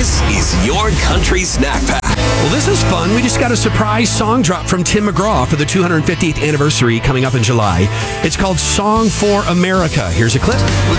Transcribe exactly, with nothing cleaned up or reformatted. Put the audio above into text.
This is your country snack pack. Well, this is fun. We just got a surprise song drop from Tim McGraw for the two hundred fiftieth anniversary coming up in July. It's called Song for America. Here's a clip.